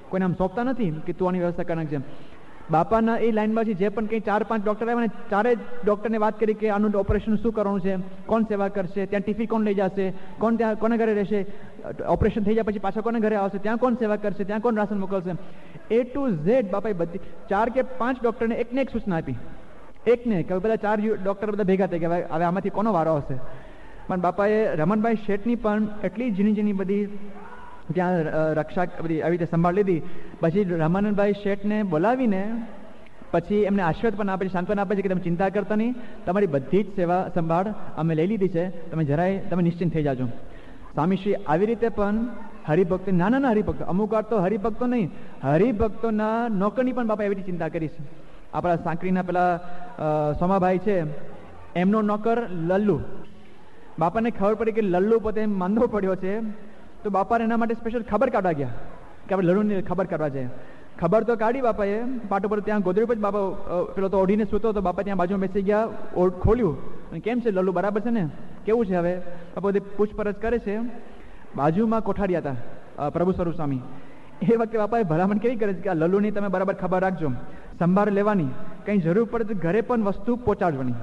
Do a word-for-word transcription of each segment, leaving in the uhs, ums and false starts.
કોઈને આમ સોંપતા નથી કે તું આની વ્યવસ્થા કરી નાખજે. બાપાના એ લાઈનમાંથી જે પણ કંઈ ચાર પાંચ ડૉક્ટર આવ્યા ને ચારે ડૉક્ટરને વાત કરી કે આનું ઓપરેશન શું કરવાનું છે, કોણ સેવા કરશે, ત્યાં ટિફિન કોણ લઈ જશે, કોણ ત્યાં કોને ઘરે રહેશે, ઓપરેશન થઈ જાય પછી પાછા કોને ઘરે આવશે, ત્યાં કોણ સેવા કરશે, ત્યાં કોણ રાશન મોકલશે, એ ટુ ઝેડ બાપાએ બધી ચાર કે પાંચ ડૉક્ટરને એકને એક સૂચના આપી. એકને કે બધા ચાર ડૉક્ટર બધા ભેગા થઈ ગયા, હવે આમાંથી કોનો વારો આવશે. પણ બાપાએ રમણભાઈ શેઠની પણ એટલી ઝીણી ઝીણી બધી ત્યાં રક્ષા બધી આવી રીતે સંભાળ લીધી. પછી રમણભાઈ શેઠને બોલાવીને પછી એમને આશીર્વાદ પણ આપે છે, સાંત્વના આપે છે કે તમે ચિંતા કરતા નહીં, તમારી બધી જ સેવા સંભાળ અમે લઈ લીધી છે, તમે જરાય તમે નિશ્ચિંત થઈ જાજો. સ્વામીશ્રી આવી રીતે પણ હરિભક્તો, નાના નાના હરિભક્તો, અમુક વાર તો હરિભક્તો નહીં, હરિભક્તોના નોકરની પણ બાપા એવી રીતે ચિંતા કરી છે. આપણા સાંકરીના પેલા સોમાભાઈ છે, એમનો નોકર લલ્લુ, બાપાને ખબર પડી કે લલ્લુ પોતે માંદો પડ્યો છે, તો બાપાને એના માટે સ્પેશિયલ ખબર કાઢવા ગયા કે આપણે લલ્લુની ખબર કાઢવા જાય. ખબર તો કાઢી બાપાએ પાટો પર, ત્યાં ગોદડી પર બાપા પેલો તો ઓઢીને સૂતો તો બાપા ત્યાં બાજુમાં બેસી ગયા, ખોલ્યું અને કેમ છે લલ્લુ, બરાબર છે ને, કેવું છે હવે, બાપા બધી પૂછપરછ કરે છે. બાજુમાં કોઠારી હતા પ્રભુ સ્વરૂપ સ્વામી, એ વખતે બાપાએ ભલામણ કેવી કરે છે કે આ લલ્લુની તમે બરાબર ખબર રાખજો, સંભાળ લેવાની, કંઈ જરૂર પડે તો ઘરે પણ વસ્તુ પહોંચાડવાની.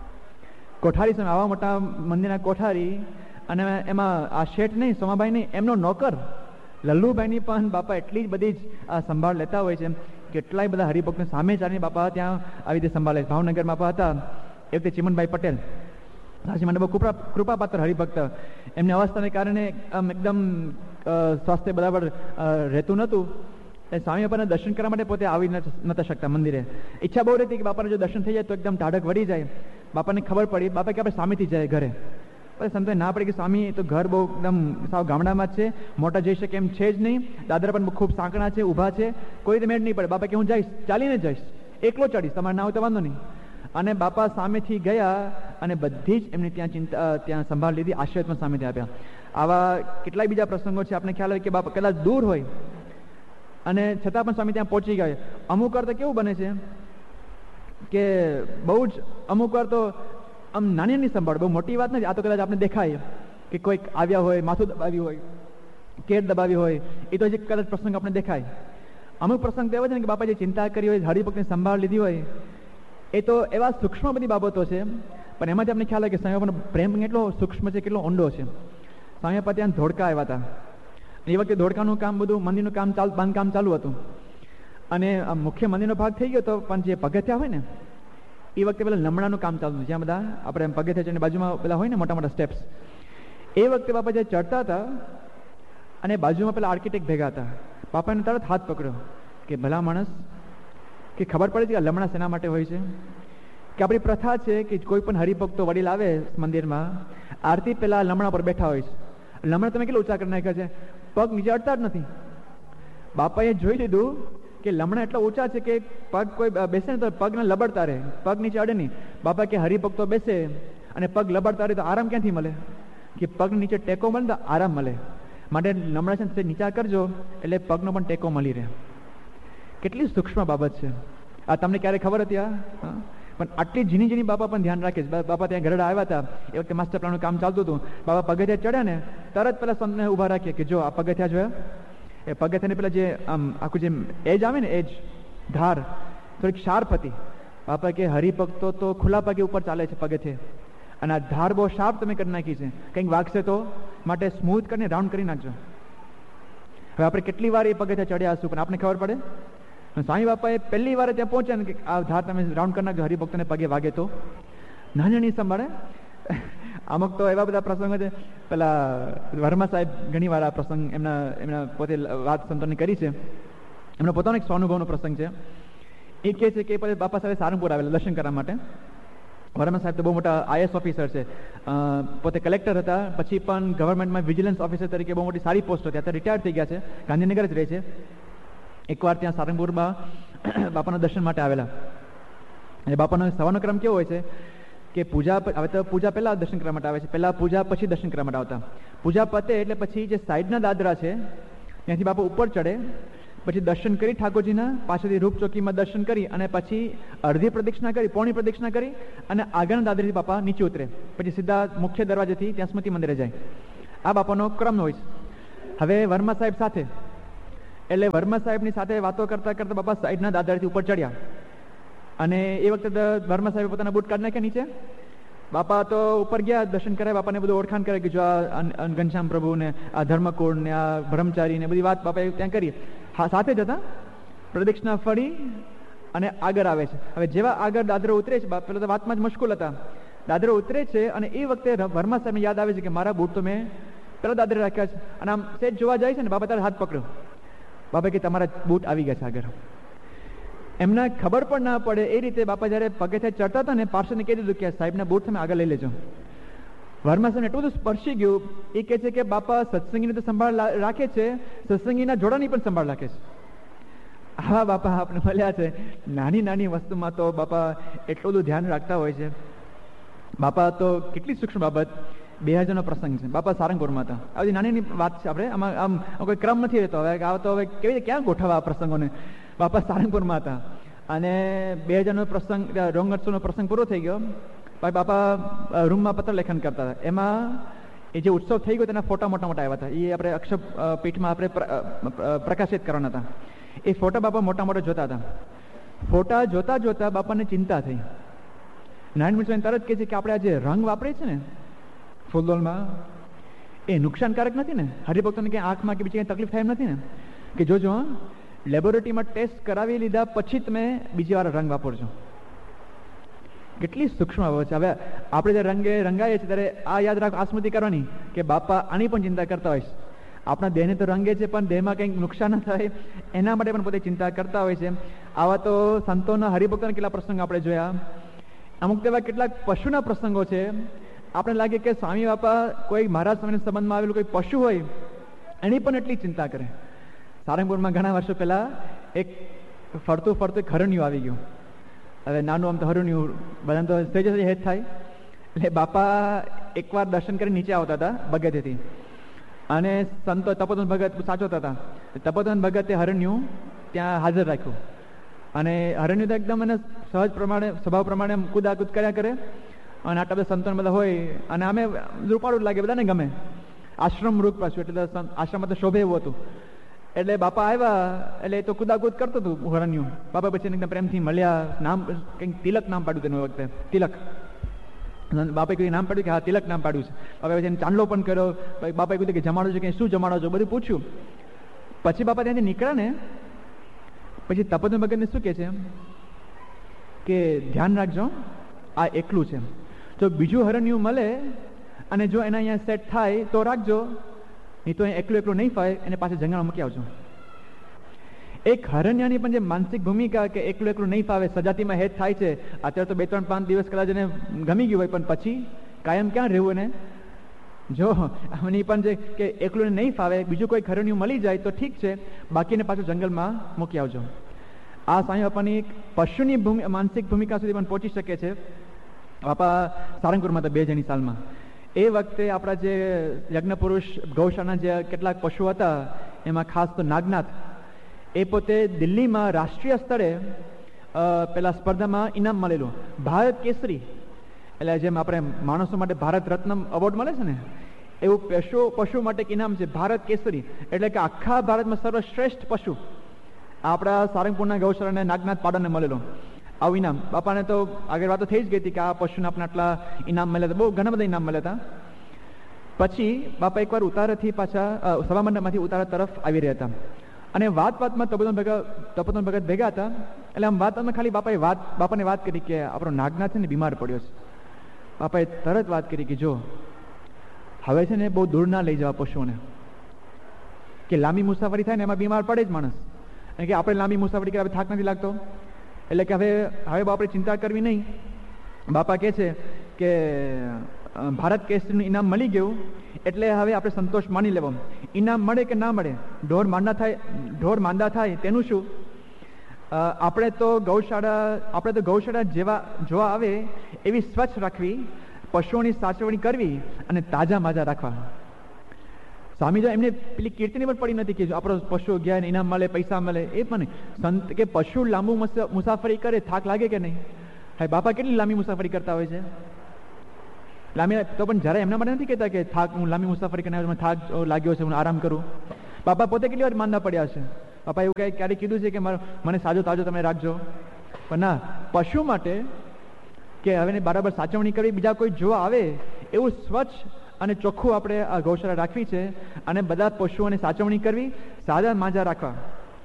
કોઠારી સામે આવા મોટા મંદિરના કોઠારી, અને એમાં આ શેઠ નહીં, સોમાભાઈ નહીં, એમનો નોકર લલ્લુભાઈની પણ બાપા એટલી જ બધી જ આ સંભાળ લેતા હોય છે. કેટલાય બધા હરિભક્તને સામે ચાલીને બાપા ત્યાં આવી રીતે સંભાળે. ભાવનગર બાપા હતા એ વખતે ચિમનભાઈ પટેલ, સાચી મને બહુ કૃપા કૃપાપાત્ર હરિભક્ત, એમની અવસ્થાને કારણે આમ એકદમ સ્વાસ્થ્ય બરાબર રહેતું નહોતું. એ સ્વામી બાપાના દર્શન કરવા માટે પોતે આવી નતા શકતા મંદિરે. ઈચ્છા બહુ રહેતી કે બાપાને જો દર્શન થઈ જાય તો એકદમ ટાઢક વળી જાય. બાપાને ખબર પડી, બાપા કે આપણે સામેથી જાય ઘરે. પછી સંતોએ ના પડી કે સ્વામી તો ઘર બહુ એકદમ સાવ ગામડામાં જ છે, મોટા જઈ શકે એમ છે જ નહીં, દાદરા પણ ખૂબ સાંકડા છે, ઊભા છે, કોઈ રીતે મેળ નહીં પડે. બાપા કે હું જઈશ, ચાલીને જઈશ, એકલો ચડીશ, તમારે ના હોય તો વાંધો નહીં. અને બાપા સામેથી ગયા અને બધી જ એમની ત્યાં ચિંતા ત્યાં સંભાળ લીધી, આશીર્વાદ પણ સામેથી આપ્યા. આવા કેટલાય બીજા પ્રસંગો છે, આપણે ખ્યાલ હોય કે બાપા કદાચ દૂર હોય અને છતાં પણ સ્વામી ત્યાં પહોંચી ગયા. અમુક વાર તો કેવું બને છે કે બહુ જ અમુક વાર તો આમ નાની નાની સંભાળ, બહુ મોટી વાત નથી, આ તો કદાચ આપણે દેખાય કે કોઈક આવ્યા હોય, માથું દબાવ્યું હોય, કેટ દબાવી હોય, એ તો હજી કદાચ પ્રસંગ આપણે દેખાય. અમુક પ્રસંગ તો એવા છે ને કે બાપા જે ચિંતા કરી હોય, હરિભક્તની સંભાળ લીધી હોય, એ તો એવા સૂક્ષ્મ બધી બાબતો છે, પણ એમાંથી આપણે ખ્યાલ હોય કે સ્વામી બાપાનો પ્રેમ કેટલો સૂક્ષ્મ છે, કેટલો ઊંડો છે. સ્વામી બાપા ત્યાં ધોળકા આવ્યા હતા, એ વખતે ધોળકાનું કામ બધું મંદિરનું કામ ચાલ બાંધકામ ચાલુ હતું, અને મુખ્ય મંદિરનો ભાગ થઈ ગયો હતો, પણ જે પગથિયા હોય ને એ વખતે પેલા લમણાનું કામ ચાલતું હતું, જ્યાં બધા આપણે પગથિયા છે બાજુમાં પેલા હોય ને મોટા મોટા સ્ટેપ્સ, એ વખતે બાપા જે ચડતા હતા અને બાજુમાં પેલા આર્કિટેક્ટ ભેગા હતા, બાપાને તરત હાથ પકડ્યો કે ભલા માણસ, કે ખબર પડે છે કે લમણા શેના માટે હોય છે, કે આપણી પ્રથા છે કે કોઈ પણ હરિભક્તો વડીલ આવે મંદિરમાં, આરતી પેલા લમણા પર બેઠા હોય છે. લમણા તમે કેટલું ઊંચા કરી નાખ્યા છે, પગ નીચે અડતા જ નથી. બાપાએ જોઈ લીધું કે લમણા એટલા ઊંચા છે કે પગ કોઈ બેસે ને તો પગને લબડતા રહે, પગ નીચે અડે નહીં. બાપા કે હરિભક્તો બેસે અને પગ લબડતા રહે તો આરામ ક્યાંથી મળે, કે પગ નીચે ટેકો મળે તો આરામ મળે, માટે લમણા છે ને નીચા કરજો એટલે પગનો પણ ટેકો મળી રહે. કેટલી સૂક્ષ્મ બાબત છે આ, તમને ક્યારે ખબર હતી આ? પણ આટલી ઝીણી ઝીણી બાપા પણ ધ્યાન રાખે છે. બાપા ત્યાં ગરડા આવ્યા હતા એ વખતે માસ્ટર પ્લાનનું કામ ચાલતું હતું, બાપા પગથિયા ચડ્યા ને તરત પેલા સંતને ઊભા રાખીએ કે જો આ પગથિયા જોયા, એ પગથિયાને પેલા જે આમ આખું જે એજ આવે ને, એજ ધાર થોડીક શાર્પ હતી. બાપા કે હરિભક્તો તો ખુલ્લા પગે ઉપર ચાલે છે પગથિયે, અને આ ધાર બહુ શાર્પ તમે કરી નાખી છે, કંઈક વાગશે તો માટે સ્મૂથ કરીને રાઉન્ડ કરી નાખજો. હવે આપણે કેટલી વાર એ પગથિયા ચડ્યા હશું પણ આપણે ખબર પડે. સ્વામી બાપાએ પહેલી વાર ત્યાં પહોંચ્યા ને કે આ ધાર તમે રાઉન્ડ કરી નાખજો, હરિભક્તોને પગે વાગે તો. નાની નાની સંભાળે. અમુક તો એવા બધા પ્રસંગો છે, પેલા વર્મા સાહેબ ઘણી વાર આ પ્રસંગ એમના એમના પોતે વાત સંતોની કરી છે. એમનો પોતાનો એક સ્વાનુભવનો પ્રસંગ છે. એ કહે છે કે પોતે બાપા સાહેબ સારંગપુર આવેલા દર્શન કરવા માટે. વર્મા સાહેબ તો બહુ મોટા આઈએસ ઓફિસર છે, પોતે કલેક્ટર હતા, પછી પણ ગવર્મેન્ટમાં વિજિલન્સ ઓફિસર તરીકે બહુ મોટી સારી પોસ્ટ હતી, અત્યારે રિટાયર થઈ ગયા છે, ગાંધીનગર જ રહે છે. એકવાર ત્યાં સારંગપુરમાં બાપાના દર્શન માટે આવેલા, અને બાપાનો સવારનો ક્રમ કેવો હોય છે કે પૂજા હવે તો પૂજા પહેલાં દર્શન કરવા માટે આવે છે, પહેલાં પૂજા પછી દર્શન કરવા માટે આવતા. પૂજા પતે એટલે પછી જે સાઈડના દાદરા છે ત્યાંથી બાપા ઉપર ચડે, પછી દર્શન કરી ઠાકોરજીના, પાછળથી રૂપચોકીમાં દર્શન કરી અને પછી અડધી પ્રદક્ષિણા કરી, પોણી પ્રદક્ષિણા કરી અને આગળના દાદરીથી બાપા નીચે ઉતરે, પછી સીધા મુખ્ય દરવાજેથી ત્યાં સ્મૃતિ મંદિરે જાય. આ બાપાનો ક્રમ હોય છે. હવે વર્મા સાહેબ સાથે એટલે વર્મા સાહેબની સાથે વાતો કરતા કરતા બાપા સાઈડના દાદરથી ઉપર ચડ્યા, અને એ વખતે વર્મા સાહેબે પોતાના બૂટ કાઢી નાખ્યા નીચે. બાપા તો ઉપર ગયા, દર્શન કર્યા, બાપાને બધું ઓળખાણ કરે કે જો આ ઘનશ્યામ પ્રભુ ને આ ધર્મકુળ ને આ બ્રહ્મચારી ને બધી વાત બાપાએ ત્યાં કરી. હા, સાથે જ હતા. પ્રદક્ષિણા ફરી અને આગળ આવે છે. હવે જેવા આગળ દાદરો ઉતરે છે, પેલા તો વાતમાં જ મશગુલ હતા, દાદરો ઉતરે છે અને એ વખતે વર્મા સાહેબને યાદ આવે છે કે મારા બૂટ તો મેં પેલા દાદરે રાખ્યા છે. અને આમ સેજ જોવા જાય છે ને, બાપા તારે હાથ પકડ્યો. બાપા કે તમારા બૂટ આવી ગયા છે આગળ. એમના ખબર પણ ના પડે એ રીતે બાપા જયારે પગેથી ચડતા હતા ને, પાર્ષદને કહી દીધું કે સાહેબના બૂટ તમે આગળ લઈ લેજો. વર્મા સાહેબને એટલું બધું સ્પર્શી ગયું. એ કહે છે કે બાપા સત્સંગીની તો સંભાળ રાખે છે, સત્સંગીના જોડાની પણ સંભાળ રાખે છે. હા બાપા આપણે મળ્યા છે. નાની નાની વસ્તુમાં તો બાપા એટલું બધું ધ્યાન રાખતા હોય છે. બાપા તો કેટલી સૂક્ષ્મ બાબત. બે હજાર નો પ્રસંગ છે, બાપા સારંગપુરમાં હતા. આ બધી નાની વાત છે. આપણે આમાં આમ કોઈ ક્રમ નથી રહેતો. હવે આ તો હવે કેવી રીતે ક્યાં ગોઠવવા આ પ્રસંગોને. બાપા સારંગપુરમાં હતા અને બે હજાર નો પ્રસંગ રોંગોત્સવનો પ્રસંગ પૂરો થઈ ગયો. ભાઈ બાપા રૂમમાં પત્ર લેખન કરતા હતા. એમાં એ જે ઉત્સવ થઈ ગયો તેના ફોટા મોટા મોટા આવ્યા હતા. એ આપણે અક્ષર પીઠમાં આપણે પ્રકાશિત કરવાના હતા. એ ફોટા બાપા મોટા મોટા જોતા હતા. ફોટા જોતા જોતા બાપાને ચિંતા થઈ. નારાયણ મુનિ સ્વામી તરત કહે છે કે આપણે આ જે રંગ વાપરીએ છીએ ને ફૂલદોલમાં, એ નુકસાનકારક નથી ને? હરિભક્તોને ક્યાંય આંખમાં કે બીજી કંઈ તકલીફ થાય એમ નથી ને? કે જોજો, લેબોરેટરીમાં ટેસ્ટ કરાવી લીધા પછી તમે બીજી વાર રંગ વાપરજો. કેટલી સૂક્ષ્મ બાબત છે. હવે આપણે જે રંગે રંગાઈએ છીએ ત્યારે આ યાદ રાખ, આ સ્મૃતિ કરવાની કે બાપા આની પણ ચિંતા કરતા હોય છે. આપણા દેહને તો રંગે છે પણ દેહમાં કંઈક નુકસાન ન થાય એના માટે પણ પોતે ચિંતા કરતા હોય છે. આવા તો સંતોના હરિભક્તોના કેટલા પ્રસંગ આપણે જોયા. અમુક તેવા કેટલાક પશુના પ્રસંગો છે. આપણે લાગે કે સ્વામી બાપા કોઈ મહારાજ સ્વામીના સંબંધમાં આવેલું કોઈ પશુ હોય એની પણ એટલી ચિંતા કરે. સારંગપુરમાં ઘણા વર્ષો પહેલા એક ફરતું ફરતું હરણિયું આવી ગયું. હવે નાનું આમ તો હરણિયું બધાને તો થઈ જશે હેત થાય. એટલે બાપા એકવાર દર્શન કરી નીચે આવતા હતા બગેથી, અને સંતો તપોધન ભગત સાચવતા હતા. તપોધન ભગતે હરણિયું ત્યાં હાજર રાખ્યું, અને હરણિયું તો એકદમ એને સહજ પ્રમાણે સ્વભાવ પ્રમાણે કુદાકુદ કર્યા કરે. અને આટલા બધા સંતો બધા હોય અને અમે રૂપાળું જ લાગે, બધાને ગમે. આશ્રમ રૂપ પાછું એટલે આશ્રમમાં તો શોભે એવું હતું. એટલે બાપા આવ્યા એટલે એ તો કુદાકુદ કરતું હતું હરણિયું. બાપા પછી એકદમ પ્રેમથી મળ્યા. નામ કંઈક તિલક નામ પાડ્યું તેનું વખતે, તિલક. બાપાએ કોઈ નામ પાડ્યું કે હા તિલક નામ પાડ્યું છે. બાપા પછી એને ચાંદલો પણ કર્યો. બાપાએ કીધું કે જમાડો છો કે શું જમાડો છો બધું પૂછ્યું. પછી બાપા ત્યાંથી નીકળ્યા ને પછી તપોધન ભગતને શું કહે છે કે ધ્યાન રાખજો, આ એકલું છે. જો બીજું હરણિયું મળે અને જો એના અહીંયા સેટ થાય તો રાખજો, નહીં તો એકલું એકલું નહીં ફાય એને પાછળ જંગલમાં મૂકી આવજો. એક હરણ્યાની પણ જે માનસિક ભૂમિકા કે એકલું એકલું નહીં ફાવે, સજાતીમાં હેત થાય છે. અત્યારે તો બે ત્રણ પાંચ દિવસ કદાચ એને ગમી ગયું હોય, પણ પછી કાયમ ક્યાં રહેવું એને? જો આમની પણ જે કે એકલું નહીં ફાવે, બીજું કોઈ હરણ્યું મળી જાય તો ઠીક છે, બાકીને પાછું જંગલમાં મૂકી આવજો. આ સ્વામી બાપાની પશુની ભૂમિ માનસિક ભૂમિકા સુધી પણ પહોંચી શકે છે. બાપા સારંગપુરમાં હતા બે હજારની સાલમાં. એ વખતે આપણા જે યજ્ઞ પુરુષ ગૌશાળાના જે કેટલાક પશુ હતા એમાં ખાસ તો નાગનાથ, એ પોતે દિલ્હીમાં રાષ્ટ્રીય સ્તરે પેલા સ્પર્ધામાં ઇનામ મળેલું, ભારત કેસરી. એટલે જેમ આપણે માણસો માટે ભારત રત્ન એવોર્ડ મળે છે ને, એવું પશુ પશુ માટે એક ઇનામ છે ભારત કેસરી. એટલે કે આખા ભારતમાં સર્વશ્રેષ્ઠ પશુ આપણા સારંગપુરના ગૌશાળાને નાગનાથ પાડાને મળેલો આવું ઇનામ. બાપાને તો આગળ વાતો થઈ જ ગઈ હતી કે આ પશુને આપણે આટલા ઇનામ મળ્યા હતા, બહુ ઘણા બધા ઇનામ મળ્યા હતા. પછી બાપા એકવાર ઉતારાથી પાછા સભામંડપમાંથી ઉતારા તરફ આવી રહ્યા હતા, અને વાત વાતમાં તપોધન ભગત તપોધન ભગત ભેગા હતા. એટલે આમ વાત વાતમાં ખાલી બાપાએ વાત બાપાને વાત કરી કે આપણો નાગનાથ છે ને બીમાર પડ્યો છે. બાપાએ તરત વાત કરી કે જો હવે છે ને બહુ દૂર ના લઈ જવા પશુઓને, કે લાંબી મુસાફરી થાય ને એમાં બીમાર પડે જ માણસ, અને કે આપણે લાંબી મુસાફરી કરે થાક નથી લાગતો, એટલે કે હવે હવે આપણે ચિંતા કરવી નહીં. બાપા કહે છે કે ભારત કેસરીનું ઇનામ મળી ગયું એટલે હવે આપણે સંતોષ માની લેવો. ઇનામ મળે કે ના મળે, ઢોર માંદા થાય ઢોર માંદા થાય તેનું શું? આપણે તો ગૌશાળા આપણે તો ગૌશાળા જેવા જોવા આવે એવી સ્વચ્છ રાખવી, પશુઓની સાચવણી કરવી અને તાજા માજા રાખવા. સ્વામી જો એમને પેલી કીર્તિની પણ પડી નથી કે જો આપણો પશુ ગયા ને ઇનામ મળે, પૈસા મળે, એ પણ સંત કે પશુ લાંબુ મુસાફરી કરે થાક લાગે કે નહીં? હા, બાપા કેટલી લાંબી મુસાફરી કરતા હોય છે. લાંબી તો પણ જ્યારે એમના માટે નથી કહેતા કે થાક હું લાંબી મુસાફરી કરીને થાક લાગ્યો છે હું આરામ કરું. બાપા પોતે કેટલી વાર માંદા પડ્યા છે, બાપા એવું કંઈ ક્યારેય કીધું છે કે મને સાજો તાજો તમે રાખજો? પણ ના, પશુ માટે કે હવે બરાબર સાચવણી કરવી, બીજા કોઈ જોવા આવે એવું સ્વચ્છ અને ચોખ્ખું આપણે આ ગૌશાળા રાખવી છે અને બધા પશુઓને સાચવણી કરવી, સાજા માજા રાખવા.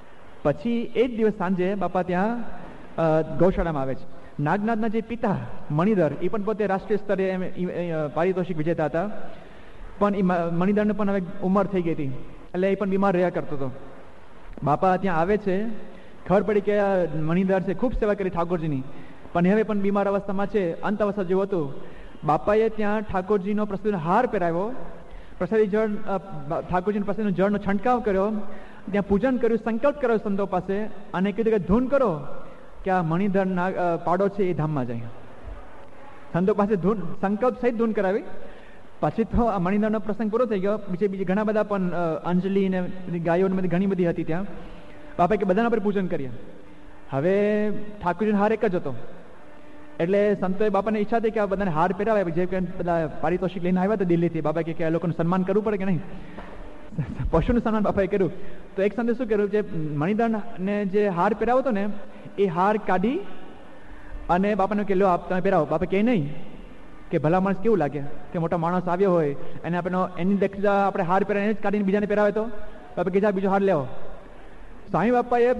પછી એ જ દિવસ સાંજે બાપા ત્યાં ગૌશાળામાં આવે છે. નાગનાથના જે પિતા મણિધર, એ પણ પોતે રાષ્ટ્રીય સ્તરે પારિતોષિક વિજેતા હતા, પણ એ મણિધરને પણ હવે ઉંમર થઈ ગઈ હતી એટલે એ પણ બીમાર રહ્યા કરતો હતો. બાપા ત્યાં આવે છે, ખબર પડી કે મણિધર છે ખૂબ સેવા કરી ઠાકોરજીની, પણ હવે પણ બીમાર અવસ્થામાં છે, અંત અવસ્થા જેવું હતું. બાપાએ ત્યાં ઠાકોરજીનો પ્રસાદીનો હાર પહેરાવ્યો, પ્રસાદી જળ ઠાકોરજીનો પ્રસાદીનો જળનો છંટકાવ કર્યો, ત્યાં પૂજન કર્યું, સંકલ્પ કર્યો સંતો પાસે અને કીધું કે ધૂન કરો કે આ મણિધર ના પાડો છે એ ધામમાં જાય. સંતો પાસે ધૂન સંકલ્પ સહિત ધૂન કરાવી. પછી તો આ મણિધરનો પ્રસંગ પૂરો થઈ ગયો. બીજે બીજે ઘણા બધા પણ અંજલિ ને ગાયો બધી ઘણી બધી હતી ત્યાં. બાપાએ કે બધાના પર પૂજન કરીએ. હવે ઠાકોરજીનો હાર એક જ હતો એટલે સંતોએ બાપાને ઈચ્છા હતી કે આ બધાને હાર પહેરાવે, જે કે બધા પારિતોષિક લઈને આવ્યા હતા દિલ્હીથી. બાપા કે આ લોકોનું સન્માન કરવું પડે કે નહીં, પશુનું સન્માન બાપાએ કર્યું. તો એક સંતે શું કર્યું, જે મણિધરને જે હાર પહેરાવો હતો ને એ હાર કાઢી અને બાપાને કે લો આપ તમે પહેરાવો. બાપા કે નહીં કે ભલા માણસ કેવું લાગે કે મોટા માણસ આવ્યો હોય અને આપણે એની દેખતા આપણે હાર પહેરાવીને જ કાઢીને બીજાને પહેરાવે તો બાપા કે જા બીજો હાર લેવો. સ્વામી બાપાએ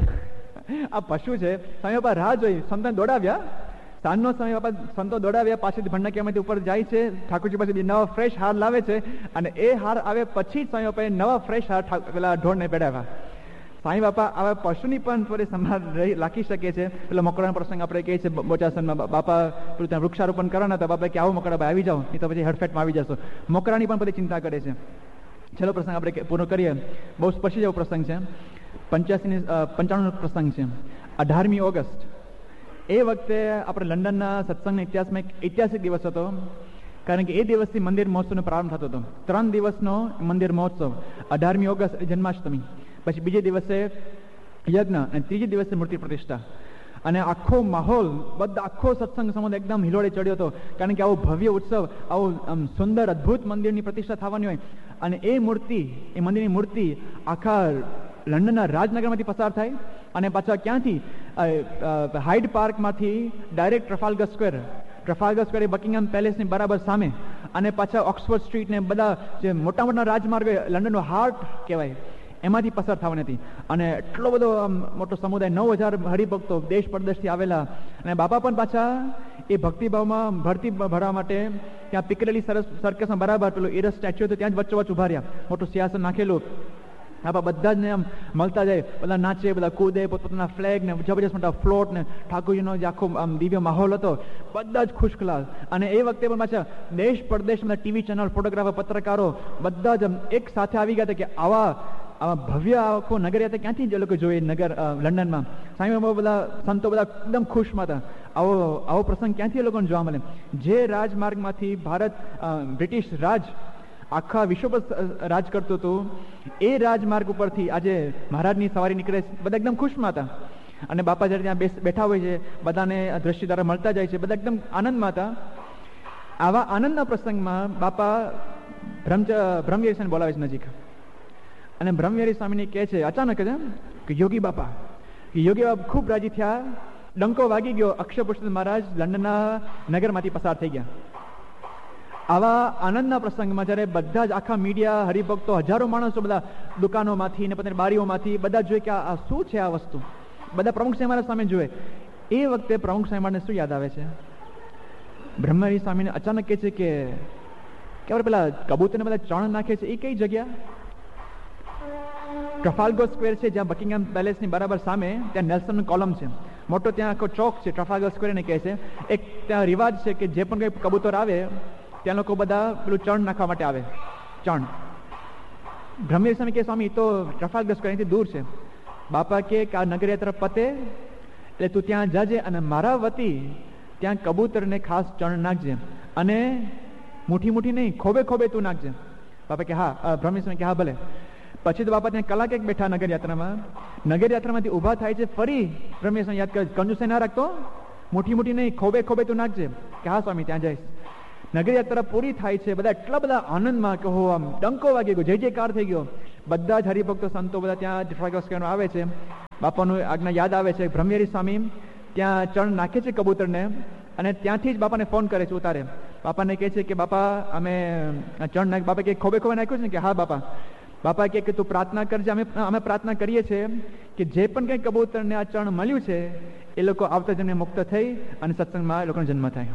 આ પશુ છે, સ્વામી બાપા રાહ જોઈ, સંતોને દોડાવ્યા. સાંજનો સમય બાપા સંતો દોડાવ્યા, પાછળથી ભંડા કેમાંથી ઉપર જાય છે, ઠાકોરજી પાસે નવા ફ્રેશ હાર લાવે છે અને એ હાર આવે પછી જ સ્વામી બાપાએ નવા ફ્રેશ હાર પેલા ઢોળને પહેરાવ્યા. સ્વામી બાપા આવા પશુની પણ થોડી સંભાળ રાખી શકે છે. પેલા મકડાનો પ્રસંગ આપણે કહીએ છીએ બોચાસનમાં, બાપા પેલું ત્યાં વૃક્ષારોપણ કરવાના હતા, બાપા કે આવો મકડા ભાઈ આવી જાઓ, નહીં તો પછી હડફેટમાં આવી જશો. મકડાની પણ બધી ચિંતા કરે છે. છેલ્લો પ્રસંગ આપણે પૂરો કરીએ, બહુ સ્પર્શી જેવો પ્રસંગ છે. પંચ્યાસી પંચાણું પ્રસંગ છે. અઢારમી ઓગસ્ટ એ વખતે આપણે લંડનના સત્સંગના ઇતિહાસમાં એક ઐતિહાસિક દિવસ હતો, કારણ કે એ દિવસથી મંદિર મહોત્સવનો પ્રારંભ થતો હતો. ત્રણ દિવસનો મંદિર મહોત્સવ, અઢારમી ઓગસ્ટ જન્માષ્ટમી, પછી બીજે દિવસે યજ્ઞ અને ત્રીજે દિવસે મૂર્તિ પ્રતિષ્ઠા. અને આખો માહોલ બધા આખો સત્સંગ સમુદાય એકદમ હિલોળે ચડ્યો હતો, કારણ કે આવો ભવ્ય ઉત્સવ, આવું સુંદર અદ્ભુત મંદિરની પ્રતિષ્ઠા થવાની હોય અને એ મૂર્તિ, એ મંદિરની મૂર્તિ આખા લંડનના રાજનગરમાંથી પસાર થાય અને પાછા ક્યાંથી hide પાર્કમાંથી direct Trafalgar square, Trafalgar square એ બકિંગહામ પેલેસની બરાબર સામે, અને પાછા ઓક્સફર્ડ સ્ટ્રીટ ને બધા જે મોટા મોટા રાજમાર્ગ લંડનનો હાર્ટ કહેવાય એમાંથી પસાર થવાની હતી. અને એટલો બધો મોટો સમુદાય, નવ હજાર હરિભક્તો દેશ પરદેશથી આવેલા. અને બાપા પણ પાછા એ ભક્તિભાવમાં ભરતી ભરવા માટે ત્યાં પિકરેલી સરસ સર્કસમાં બરાબર પેલું એરસ સ્ટેચ્યુ હતું ત્યાં જ વચ્ચોવચ્ચ ઉભા રહ્યા, મોટું સિંહાસન નાખેલું. આપણા બધા જ ને આમ મળતા જાય, બધા નાચે, બધા કૂદે, પોતપોતાના ફ્લેગ ને જબરજસ્ત મોટા ફ્લોટ ને ઠાકોરજીનો જે આખો આમ દિવ્ય માહોલ હતો, બધા જ ખુશખલાસ. અને એ વખતે પણ પાછા દેશ પરદેશમાં ટીવી ચેનલ, ફોટોગ્રાફર, પત્રકારો બધા જ એક સાથે આવી ગયા હતા કે આવા આવા ભવ્ય આખો નગર હતા ક્યાંથી જે લોકો જોઈએ નગર લંડનમાં. સાંઈ બધા સંતો બધા એકદમ ખુશમાં હતા, આવો આવો પ્રસંગ ક્યાંથી એ લોકોને જોવા મળે. જે રાજમાર્ગમાંથી ભારત બ્રિટિશ રાજ આખા વિશ્વ પર રાજ કરતું હતું, એ રાજમાર્ગ ઉપરથી આજે મહારાજની સવારી નીકળે, બધા એકદમ ખુશમાં હતા. અને બાપા જ્યારે ત્યાં બેસ બેઠા હોય છે, બધાને દ્રષ્ટિ દ્વારા મળતા જાય છે, બધા એકદમ આનંદમાં હતા. આવા આનંદના પ્રસંગમાં બાપા બ્રહ્મ બ્રહ્મવીર સ્વામી બોલાવે છે નજીક, અને બ્રહ્મવીર સ્વામીને કહે છે અચાનક જ કે યોગી બાપા, યોગી બાપા ખૂબ રાજી થયા, ડંકો વાગી ગયો, અક્ષર પુરુષોત્તમ મહારાજ લંડનના નગરમાંથી પસાર થઈ ગયા. આવા આનંદના પ્રસંગમાં જ્યારે બધા જ આખા મીડિયા, હરિભક્તો, હજારો માણસો બધા દુકાનોમાંથી ને પોતાની બારીઓમાંથી બધા જોઈએ કે આ શું છે આ વસ્તુ, બધા પ્રમુખ સ્વામી મહારાજ સામે જોવે. એ વખતે પ્રમુખ સ્વામી મહારાજને શું યાદ આવે છે? બ્રહ્મવીર સ્વામીને અચાનક કહે છે કે આપણે પેલા કબૂતરને બધા ચણ નાખે છે, એ કઈ જગ્યા? ટ્રફાલ્ગર સ્ક્વેર છે, જ્યાં બકિંગહામ પેલેસની બરાબર સામે ત્યાં નેલ્સન કોલમ છે, મોટો ત્યાં આખો ચોક છે, ટ્રફાલ્ગર સ્ક્વેર એને કહે છે. એક ત્યાં રિવાજ છે કે જે પણ કંઈ કબૂતર આવે ત્યાં લોકો બધા પેલું ચણ નાખવા માટે આવે, ચણ. બ્રહ્મવીર સ્વામી કે સ્વામી તો ટ્રફાલ્ગર સ્ક્વેર અહીંથી દૂર છે. બાપા કે આ નગરયાત્રા પતે એટલે તું ત્યાં જાજે અને મારા વતી ત્યાં કબૂતરને ખાસ ચણ નાખજે, અને મુઠ્ઠી મુઠ્ઠી નહીં, ખોબે ખોબે તું નાખજે. બાપા કે હા. બ્રહ્મવીર સ્વામી કે હા ભલે. પછી તો બાપા ત્યાં કલાક એક બેઠા નગરયાત્રામાં. નગરયાત્રામાંથી ઊભા થાય છે, ફરી બ્રહ્મવીર સ્વામી યાદ કરે, કંજુસાઈ ના રાખતો, મુઠ્ઠી મુઠ્ઠી નહીં, ખોબે ખોબે તું નાખજે. કે હા સ્વામી ત્યાં જઈશ. નગરી યાત્રા પૂરી થાય છે, બધા એટલા બધા આનંદમાં કહો આમ ડંકો વાગી ગયો, જય જયકાર થઈ ગયો. બધા જ હરિભક્તો સંતો બધા ત્યાં ફ્લાવર્સ આવે છે, બાપાનું આજ્ઞા યાદ આવે છે. બ્રહ્મવિહારી સ્વામી ત્યાં ચણ નાખે છે કબૂતરને, અને ત્યાંથી જ બાપાને ફોન કરે છે ઉતારે. બાપાને કહે છે કે બાપા અમે ચણ નાખ. બાપા કે ખોબે ખોબે નાખ્યું છે ને? કે હા બાપા. બાપા કે તું પ્રાર્થના કરજે. અમે અમે પ્રાર્થના કરીએ છીએ કે જે પણ કંઈ કબૂતરને આ ચણ મળ્યું છે એ લોકો આવતા જન્મે મુક્ત થઈ અને સત્સંગમાં એ લોકોનો જન્મ થાય.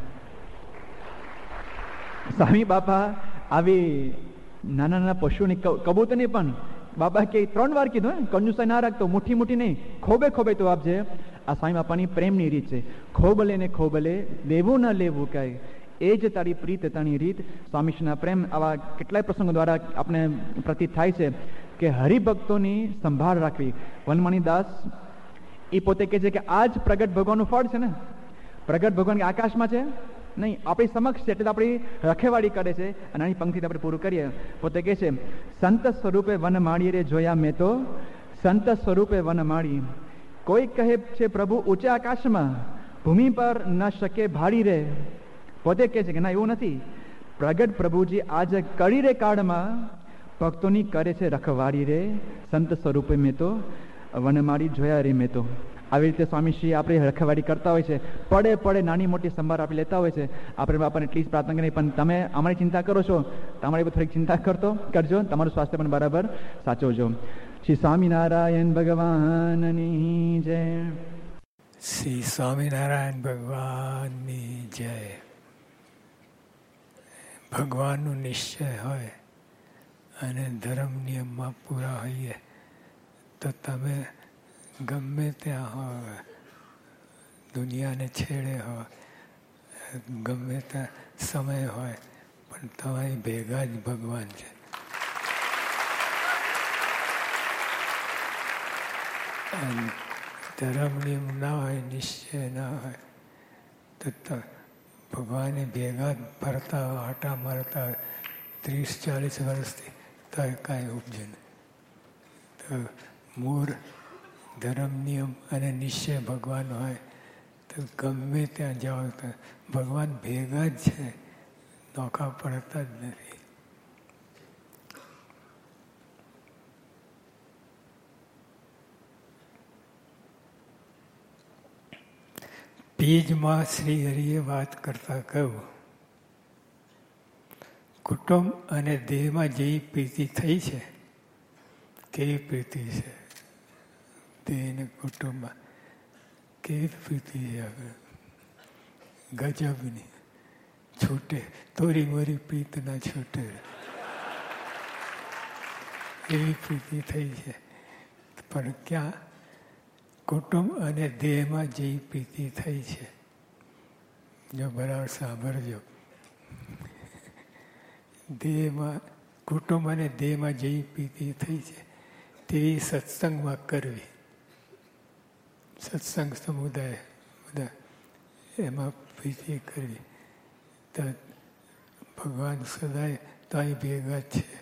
સ્વામી બાપા આવી નાના નાના પશુની કબૂતરની પણ બાબા કે ત્રણ વાર કીધું, કંજુસાઈ ના રાખતો, મુઠ્ઠી મુઠ્ઠી નહીં, ખોબે ખોબે તો આપજે. આ સ્વામી બાપાની પ્રેમની રીત છે. ખોબલે ને ખોબલે લેવું ના લેવું કાંઈ, એ જ તારી પ્રીત તારી રીત. સ્વામીશ્રીના પ્રેમ આવા કેટલાય પ્રસંગો દ્વારા આપણે પ્રતીત થાય છે કે હરિભક્તોની સંભાળ રાખવી. વનમણી દાસ એ પોતે કહે છે કે આ જ પ્રગટ ભગવાનનું ફળ છે ને. પ્રગટ ભગવાન આકાશમાં છે નહીં, આપણી સમક્ષ છે, એટલે આપણી રખેવાળી કરે છે. અને આની પંક્તિ આપણે પૂરું કરીએ. પોતે કહે છે, સંત સ્વરૂપે વન માળી રે જોયા મેં તો, સંત સ્વરૂપે વન માળી. કોઈ કહે છે પ્રભુ ઊંચે આકાશમાં, ભૂમિ પર ન શકે ભાડી રે. પોતે કહે છે કે ના, એવું નથી. પ્રગટ પ્રભુજી આજ કડી રે કાળમાં ભક્તોની કરે છે રખવાડી રે. સંત સ્વરૂપે મેં તો વનમાળી જોયા રે મેં તો. આવી રીતે સ્વામીશ્રી આપણે રખવાડી કરતા હોય છે, પડે પડે નાની મોટી સંભાળ આપણે લેતા હોય છે. આપણે બાપાને એટલી જ પ્રાર્થના કરી, પણ તમે અમારી ચિંતા કરો છો, તમારી થોડીક ચિંતા કરતો કરજો, તમારું સ્વાસ્થ્ય પણ બરાબર સાચવજો. શ્રી સ્વામિનારાયણ ભગવાનની જય. શ્રી સ્વામિનારાયણ ભગવાનની જય. ભગવાનનો નિશ્ચય હોય અને ધર્મ નિયમમાં પૂરા હોઈએ તો તમે ગમે ત્યાં હોય, દુનિયાને છેડે હોય, ગમે ત્યાં સમય હોય, પણ તમારી ભેગા જ ભગવાન છે. ધર્મ નિયમ ના હોય, નિશ્ચય ના હોય તો ભગવાને ભેગા ફરતા હોય, આટા મારતા હોય ત્રીસ ચાલીસ વર્ષથી, તો કાંઈ ઉપજે નહીં. તો મૂળ ધર્મ નિયમ અને નિશ્ચય ભગવાન હોય તો ગમે ત્યાં જાઓ તો ભગવાન ભેગા જ છે, નોખા પડતા જ નથી. બીજમાં શ્રી હરિએ વાત કરતા કહ્યું, કુટુંબ અને દેહમાં જે પ્રીતિ થઈ છે, કેવી પ્રીતિ છે દેહ ને કુટુંબમાં, કેવી પ્રીતિ છે, ગજબની. છૂટે તોરી મોરી પ્રીત ના છૂટે, એવી પ્રીતિ થઈ છે. પણ ક્યાં? કુટુંબ અને દેહમાં જે પ્રીતિ થઈ છે. જો બરાબર સાંભળજો, દેહમાં કુટુંબ અને દેહમાં જે પ્રીતિ થઈ છે તેવી સત્સંગમાં કરવી. સત્સંગ સમુદાય બધા એમાં પ્રીતિ કરવી તો ભગવાન સદાય તાઈ ભેગા જ છે.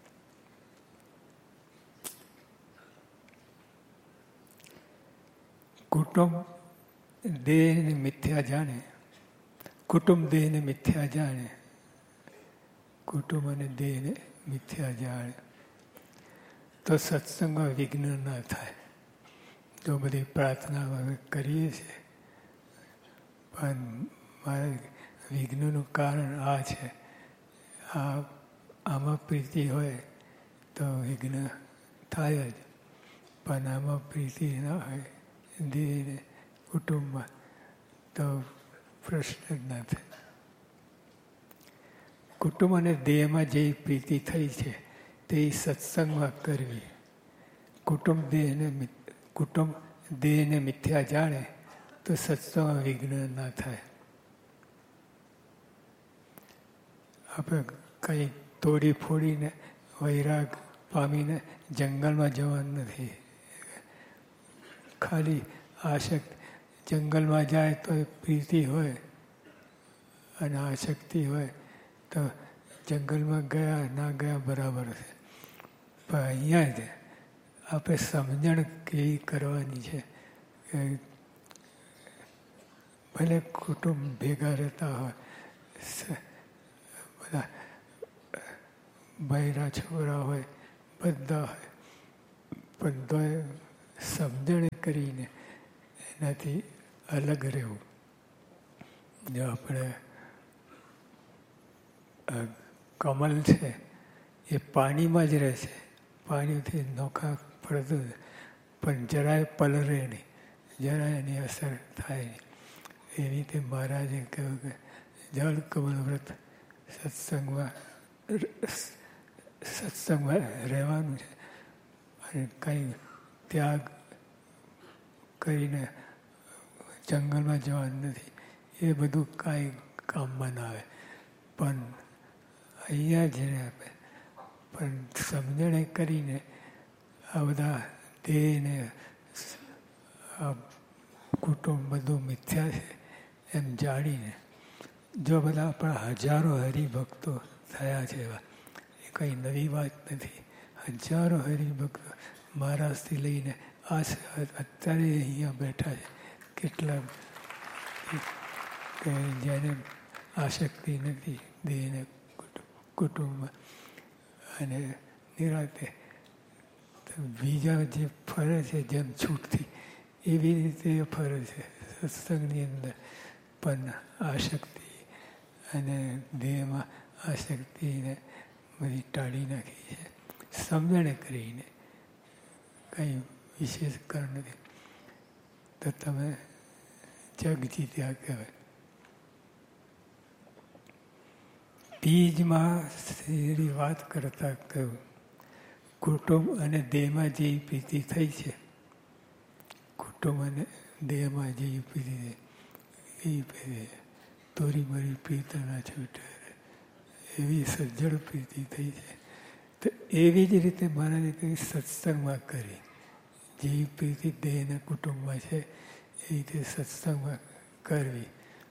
કુટુંબ દેહને મિથ્યા જાણે, કુટુંબ દેહને મિથ્યા જાણે, કુટુંબ અને દેહને મિથ્યા જાણે તો સત્સંગમાં વિઘ્ન ના થાય. તો બધી પ્રાર્થના અમે કરીએ છીએ, પણ મારે વિઘ્નનું કારણ આ છે. આ આમાં પ્રીતિ હોય તો વિઘ્ન થાય જ, પણ આમાં પ્રીતિ ના હોય દેહને કુટુંબમાં તો પ્રશ્ન જ ના થાય. કુટુંબ અને દેહમાં જે પ્રીતિ થઈ છે તે સત્સંગમાં કરવી. કુટુંબ દેહને કુટુંબ દેહને મિથ્યા જાણે તો સત્સંગમાં વિઘ્ન ના થાય. આપણે કંઈ તોડી ફોડીને વૈરાગ પામીને જંગલમાં જવાનું નથી. ખાલી આશક્ત જંગલમાં જાય તો પ્રીતિ હોય અને આશક્તિ હોય તો જંગલમાં ગયા ના ગયા બરાબર છે. પણ અહીંયા જ આપણે સમજણ કેવી કરવાની છે કે ભલે કુટુંબ ભેગા રહેતા હોય, બધા બૈરા છોકરા હોય બધા હોય, પણ તોય સમજણ કરીને એનાથી અલગ રહેવું. જો આપણે કમલ છે એ પાણીમાં જ રહે છે, પાણીથી નોખા પડતું પણ જરાય પલરે નહીં, જરાય એની અસર થાય નહીં. એવી રીતે મહારાજે કહ્યું કે જળ કમલ વ્રત સત્સંગમાં સત્સંગમાં રહેવાનું છે અને કંઈ ત્યાગ કરીને જંગલમાં જવાનું નથી. એ બધું કાંઈ કામમાં ના આવે. પણ અહીંયા જેને આપે પણ સમજણે કરીને આ બધા દેહને આ કુટુંબ બધું મિથ્યા છે એમ જાણીને જો બધા આપણા હજારો હરિભક્તો થયા છે એવા, એ કંઈ નવી વાત નથી. હજારો હરિભક્તો મહારાજથી લઈને આ અત્યારે અહીંયા બેઠા છે કેટલા કે જેને આસક્તિ નથી દેહને કુટુંબમાં અને નિરાતે બીજા જે ફરે છે જેમ છૂટથી એવી રીતે ફરે છે સત્સંગની અંદર. પણ આસક્તિ અને દેહમાં આસક્તિને બધી ટાળી નાખી છે સમજણે કરીને. કંઈ વિશેષ કારણ નથી તો તમે જગ જીત્યા કહેવાય. બીજમાં એની વાત કરતા કહ્યું કુટુંબ અને દેહમાં જે પ્રીતિ થઈ છે, કુટુંબ અને દેહમાં જે પ્રીતિ થઈ એ પ્રીતિ તોરી મરી પ્રીત ના છૂટે એવી સજ્જડ પ્રીતિ થઈ છે. તો એવી જ રીતે મહારાજે કંઈ સત્સંગમાં કરી જે પ્રીતિ દેહના કુટુંબમાં છે એ રીતે સત્સંગમાં કરવી.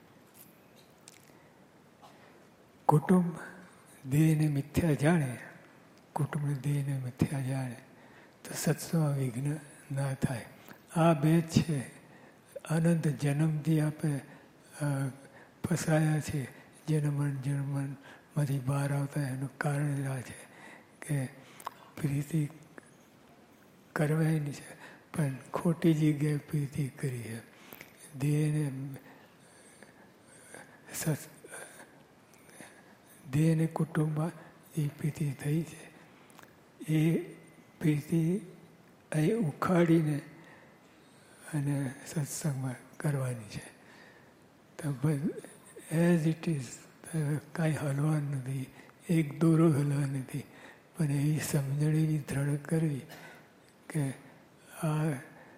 કુટુંબ દેહને મિથ્યા જાણે, કુટુંબને દેહને મિથ્યા જાણે તો સત્સંગમાં વિઘ્ન ના થાય. આ બે છે અનંત જન્મથી આપણે ફસાયા છે, જન્મન જન્મનમાંથી બહાર આવતા એનું કારણ આ છે કે પ્રીતિ કરવાની છે પણ ખોટી જગ્યાએ પ્રીતિ કરી છે. દેહને દેહને કુટુંબમાં એ પ્રીતિ થઈ છે એ પ્રીતિ અહીં ઉખાડીને અને સત્સંગમાં કરવાની છે. તો એઝ ઇટ ઇઝ કાંઈ હલવાનું નથી, એક દોરો હલવા નથી, પણ એ સમજણ એવી દ્રઢ કરવી કે આ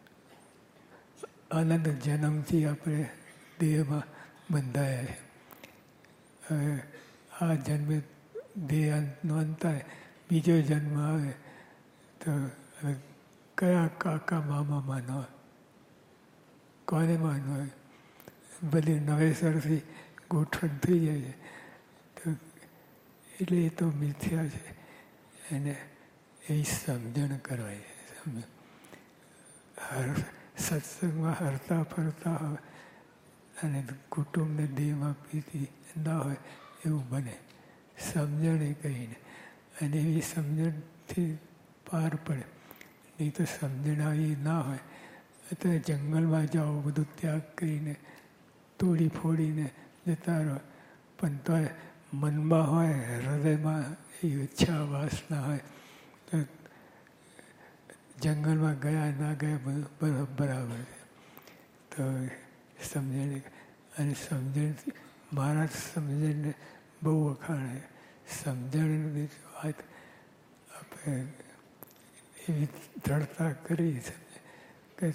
અનંત જન્મથી આપણે દેહમાં બંધાયા છે. હવે આ જન્મે દેહનો અંત થાય, બીજો જન્મ આવે તો કયા કાકા મામા માનો કોને માનો બધી નવેસરથી ગોઠવણ થઈ જાય છે. તો એટલે એ તો મિથ્યા છે, એને એ સમજણ કરવાય છે. સમજ હર સત્સંગમાં હરતા ફરતા હોય અને કુટુંબને દેહમાં પ્રીતિ ના હોય એવું બને સમજણે કહીને. અને એવી સમજણથી પાર પડે. નહીં તો સમજણ આવી ના હોય તો જંગલમાં જાઓ બધું ત્યાગ કરીને તોડી ફોડીને જતા રહો, પણ તો મનમાં હોય હૃદયમાં એ ઈચ્છા વાસના હોય તો જંગલમાં ગયા ના ગયા બધું બરાબર છે. તો સમજણ અને સમજણથી મારા સમજણને બહુ વખાણે. સમજણની વાત આપણે એવી દ્રઢતા કરી છે કે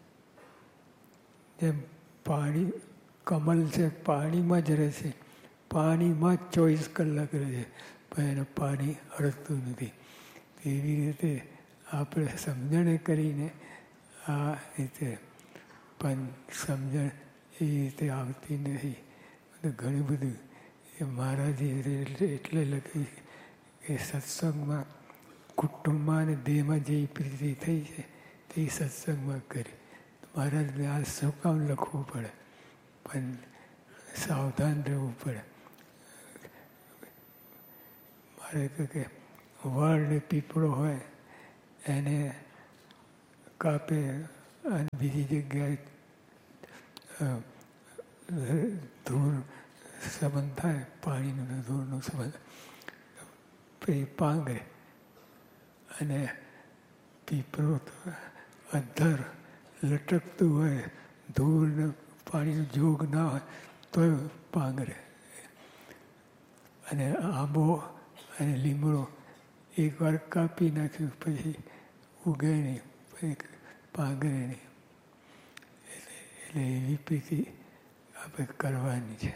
જેમ પાણી કમલ છે પાણીમાં જ રહે છે, પાણીમાં જ ચોવીસ કલાક રહે છે પણ એનું પાણી અડકતું નથી. એવી રીતે આપણે સમજણે કરીને આ રીતે પણ સમજણ એ રીતે આવતી નથી. ઘણી બધું એ મહારાજે એટલે લખી કે સત્સંગમાં કુટુંબમાં અને દેહમાં જે પ્રીતિ થઈ છે તે સત્સંગમાં કરી. મહારાજને આ શું કામ લખવું પડે, પણ સાવધાન રહેવું પડે. મારે કે વડ પીપળો હોય એને કાપે અને બીજી જગ્યાએ ધૂળ સંબંધ થાય, પાણીનો ધૂળનો સંબંધ એ પાંગે. અને પીપળો તો અધ્ધર લટકતું હોય, ધૂળ પાણીનો જોગ ના હોય તો પાંગરે. અને આંબો અને લીમડો એકવાર કાપી નાખ્યું પછી ઉગે નહીં, પછી પાંગરે નહીં. એટલે એટલે એવી પ્રીતિ આપણે કરવાની છે.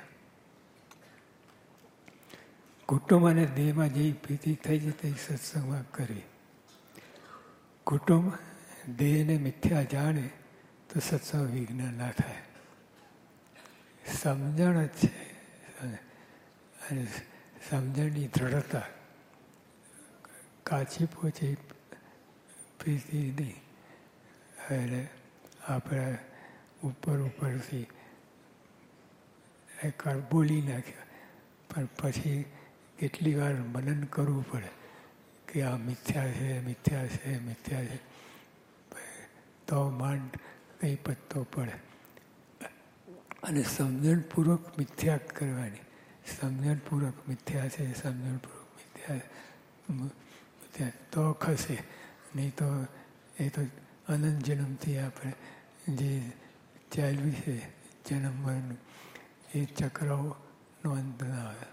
કુટુંબ અને દેહમાં જેવી પ્રીતિ થઈ છે તે સત્સંગમાં કરવી. કુટુંબ દેહને મિથ્યા જાણે તો સત્સંગ વિઘ્ન ના થાય. સમજણ જ છે, અને સમજણની દ્રઢતા, કાચી પોચી પ્રીતિ નહીં. એટલે આપણે ઉપર ઉપરથી એકવાર બોલી નાખ્યા, પણ પછી કેટલી વાર મનન કરવું પડે કે આ મિથ્યા છે, મિથ્યા છે, મિથ્યા છે, તો માંડ કંઈ પત્તો પડે. અને સમજણપૂર્વક મિથ્યા કરવાની. સમજણપૂર્વક મિથ્યા છે, સમજણપૂર્વક મિથ્યા મિથ્યા તો ખસે. નહીં તો એ તો અનંત જન્મથી આપણે જે ચાલ્યું છે જન્મ મરણનું, એ ચક્રનો અંત ના આવે.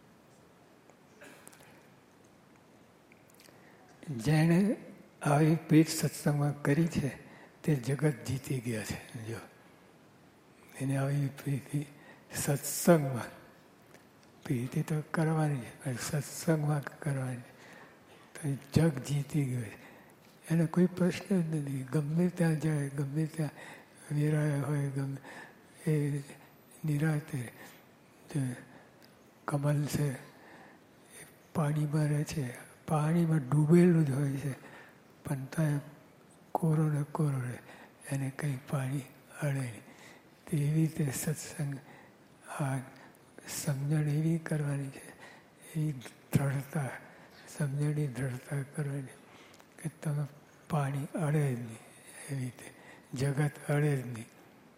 જેણે આવી પ્રીત સત્સંગમાં કરી છે તે જગત જીતી ગયા છે. જો એને આવી પ્રીતિ સત્સંગમાં, પ્રીતિ તો કરવાની છે પણ સત્સંગમાં કરવાની, તો જગ જીતી ગયું છે. એને કોઈ પ્રશ્ન જ નથી. ગમે ત્યાં જાય, ગમે ત્યાં વેરાયા હોય, ગમે એ નિરાતે કમલ છે એ પાણીમાં રહે છે, પાણીમાં ડૂબેલું જ હોય છે, પણ ત્યાં કોરો ને કોરો રહે, એને કંઈ પાણી અડે નહીં. એવી રીતે સત્સંગ, આ સમજણ એવી કરવાની છે, એવી દ્રઢતા, સમજણની દ્રઢતા કરવાની કે તમે પાણી અડે જ નહીં. એવી રીતે જગત અડે જ નહીં.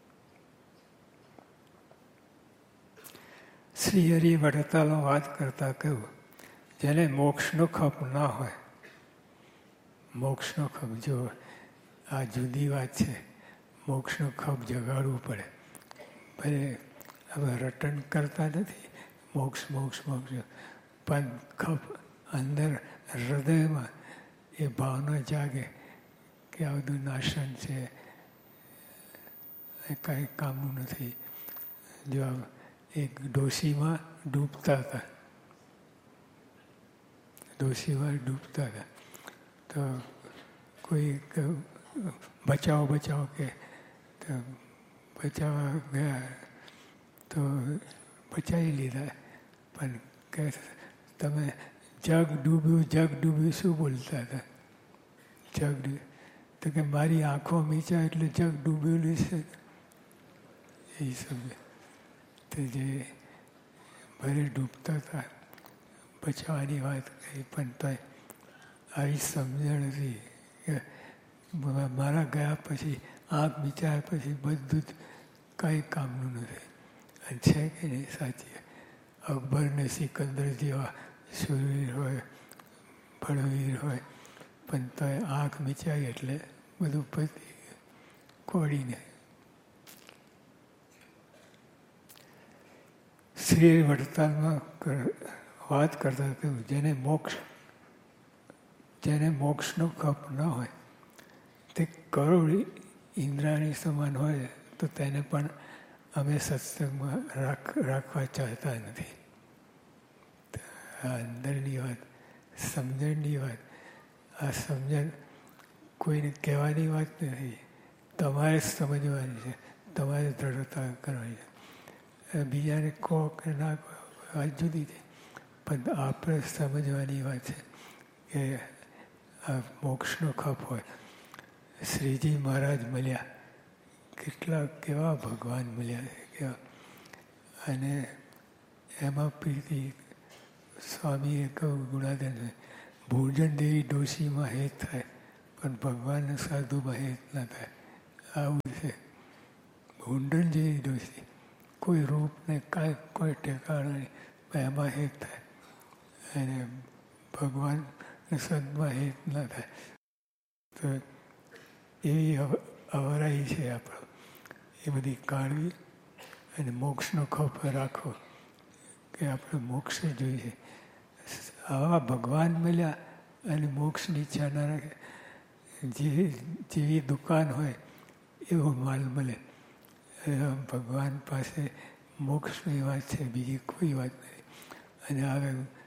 શ્રી હરિ વડતાલમાં વાત કરતા કહ્યું, જેને મોક્ષનો ખપ ના હોય, મોક્ષનો ખપ, જો આ જુદી વાત છે, મોક્ષનો ખપ જગાડવું પડે. ભલે હવે રટન કરતા નથી, મોક્ષ મોક્ષ મોક્ષ, પણ ખપ અંદર હૃદયમાં એ ભાવના જાગે કે આ બધું નાશન છે, એ કાંઈ કામનું નથી. જો એક ડોશીમાં ડૂબતા હતા, ડોશીમાં ડૂબતા હતા, તો કોઈ બચાવો બચાવો કે તો બચાવવા ગયા તો બચાવી લીધા. પણ કે તમે જગ ડૂબ્યું, જગ ડૂબ્યું શું બોલતા હતા? જગ ડૂબ્યું તો કે મારી આંખો મીચા એટલે જગ ડૂબેલું છે. એ સમજે તો જે ભલે ડૂબતા હતા, બચાવવાની વાત કરી, પણ તો આવી સમજણ હતી કે મારા ગયા પછી, આંખ વિચાર પછી બધું જ કાંઈ કામનું નથી. અને છે કે નહીં સાચી? અકબર ને સિકંદર જેવા શૂરવીર હોય, બળવીર હોય, પણ તો આંખ મીચાઈ એટલે બધું પતી કોડીને. શ્રી વડતાલમાં વાત કરતા કહ્યું, જેને મોક્ષ જેને મોક્ષનો કપ ન હોય તે કરોડ ઇન્દ્રાણી સમાન હોય તો તેને પણ અમે સત્સંગમાં રાખ રાખવા ચાહતા નથી. આ અંદરની વાત, સમજણની વાત. આ સમજણ કોઈને કહેવાની વાત નથી, તમારે સમજવાની છે, તમારે દ્રઢતા કરવાની છે. બીજાને કહો કે ના કહો વાત જુદી છે, પણ આપણે સમજવાની વાત છે કે આ મોક્ષનો ખપ હોય. શ્રીજી મહારાજ મળ્યા, કેટલા કેવા ભગવાન મળ્યા છે કેવા, અને એમાં પ્રીતિ સ્વામીએ કહ્યું ગુણાધન ભોજન દેવી ડોશીમાં હેત થાય પણ ભગવાનના સાધુમાં હેત ના થાય. આવું છે. ભૂંડન જેવી ડોશી કોઈ રૂપને કાંઈ કોઈ ઠેકાણા નહીં, એમાં હેત થાય. અને ભગવાન સદમાં હેત ના થાય. તો એવી અવરાઈ છે આપણો. એ બધી કાઢવી અને મોક્ષનો ખોફ રાખવો કે આપણે મોક્ષ જોઈએ. આવા ભગવાન મળ્યા અને મોક્ષની ઈચ્છા ના રાખે. જે જેવી દુકાન હોય એવો માલ મળે. ભગવાન પાસે મોક્ષની વાત છે, બીજી કોઈ વાત નથી. અને હવે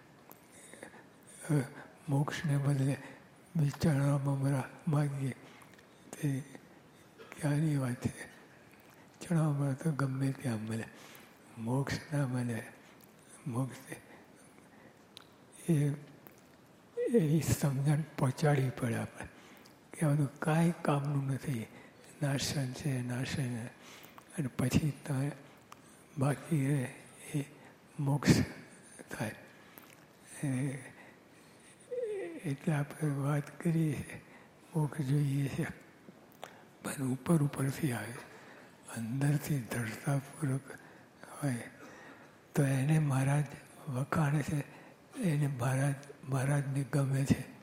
મોક્ષને બદલે ચણા મમરા માગીએ તે ક્યાંની વાત છે. ચણા મમરા તો ગમે ત્યાં મળે, મોક્ષ ના મળે. મોક્ષ એ એવી સમજણ પહોંચાડવી પડે આપણે કે આ બધું કાંઈ કામનું નથી. નાશન છે, નાશન. અને પછી તમે બાકી રહે એ મોક્ષ થાય. એટલે આપણે વાત કરીએ છીએ મોક્ષ જોઈએ છે પણ ઉપર ઉપરથી આવે, અંદરથી દ્રઢતાપૂર્વક હોય તો એને મહારાજ વખાણે છે. એને મહારાજ મહારાજને ગમે છે.